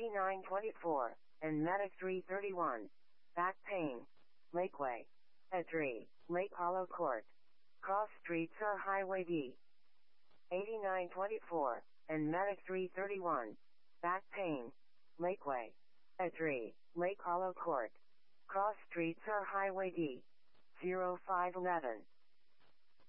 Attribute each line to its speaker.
Speaker 1: 8924, and Medic 331. Back pain. Lakeway. Edry, Lake Hollow Court. Cross Streets or Highway D. 8924, and Medic 331. Back pain. Lakeway. Edry, Lake Hollow Court. Cross Streets or Highway D. 0511.